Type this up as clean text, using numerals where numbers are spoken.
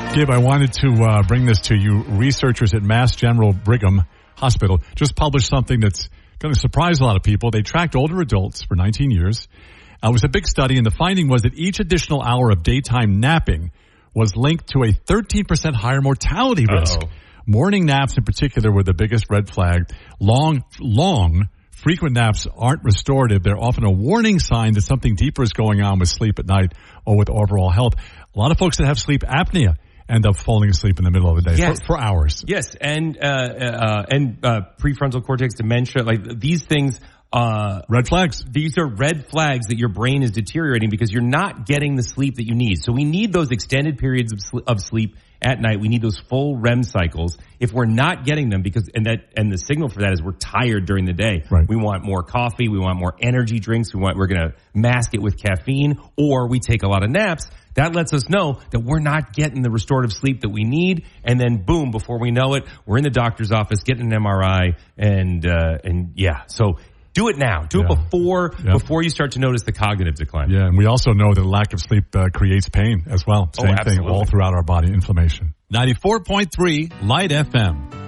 Gabe, I wanted to bring this to you. Researchers at Mass General Brigham Hospital just published something that's going to surprise a lot of people. They tracked older adults for 19 years. It was a big study, and the finding was that each additional hour of daytime napping was linked to a 13% higher mortality risk. Morning naps in particular were the biggest red flag. Frequent naps aren't restorative. They're often a warning sign that something deeper is going on with sleep at night or with overall health. A lot of folks that have sleep apnea end up falling asleep in the middle of the day for hours. Yes, and prefrontal cortex dementia, like these things. Red flags. These are red flags that your brain is deteriorating because you're not getting the sleep that you need. So we need those extended periods of sleep at night. We need those full REM cycles. If we're not getting them, and the signal for that is we're tired during the day. Right. We want more coffee. We want more energy drinks. We're going to mask it with caffeine, or we take a lot of naps. That lets us know that we're not getting the restorative sleep that we need. And then boom, before we know it, we're in the doctor's office getting an MRI so do it now. Do it before you start to notice the cognitive decline. Yeah, and we also know that lack of sleep creates pain as well. Same thing all throughout our body, inflammation. 94.3 Light FM.